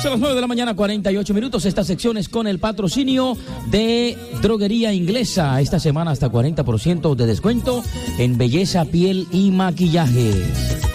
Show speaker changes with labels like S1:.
S1: a las 9 de la mañana, 48 minutos. Esta sección es con el patrocinio de Droguería Inglesa. Esta semana hasta 40% de descuento en belleza, piel y maquillaje.